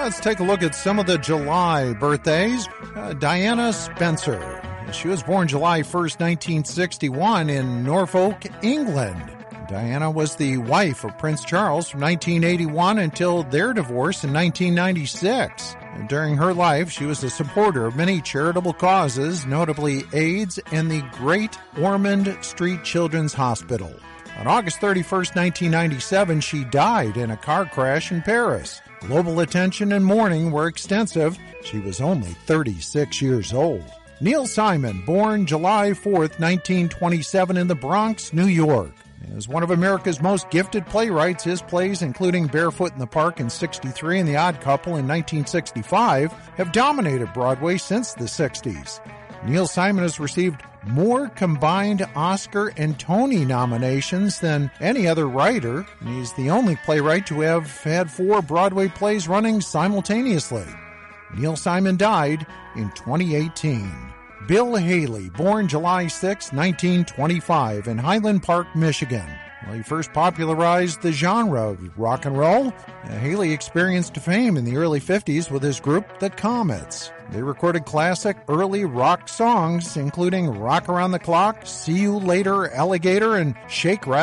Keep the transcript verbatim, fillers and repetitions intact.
Let's take a look at some of the July birthdays. Uh, Diana Spencer. She was born July first, nineteen sixty-one in Norfolk, England. Diana was the wife of Prince Charles from nineteen eighty-one until their divorce in nineteen ninety-six. And during her life, she was a supporter of many charitable causes, notably AIDS and the Great Ormond Street Children's Hospital. On August thirty-first, nineteen ninety-seven, she died in a car crash in Paris. Global attention and mourning were extensive. She was only thirty-six years old. Neil Simon, born July fourth, nineteen twenty-seven in the Bronx, New York. As one of America's most gifted playwrights, his plays, including Barefoot in the Park in sixty-three and The Odd Couple in nineteen sixty-five, have dominated Broadway since the sixties. Neil Simon has received more combined Oscar and Tony nominations than any other writer, and he's the only playwright to have had four Broadway plays running simultaneously. Neil Simon died in twenty eighteen. Bill Haley, born July sixth, nineteen twenty-five in Highland Park, Michigan. Well, he first popularized the genre of rock and roll. Uh, Haley experienced fame in the early fifties with his group, The Comets. They recorded classic early rock songs, including Rock Around the Clock, See You Later, Alligator, and Shake, Rattle,